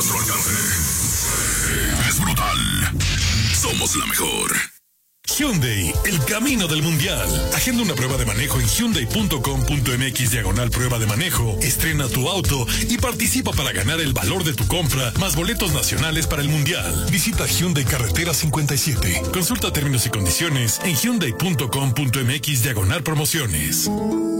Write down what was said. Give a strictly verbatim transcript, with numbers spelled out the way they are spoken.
nuestro alcance. Es brutal. Somos la mejor. Hyundai, el camino del mundial. Agenda una prueba de manejo en hyundai punto com punto mx diagonal prueba de manejo. Estrena tu auto y participa para ganar el valor de tu compra más boletos nacionales para el mundial. Visita Hyundai Carretera cincuenta y siete. Consulta términos y condiciones en hyundai punto com punto mx diagonal promociones.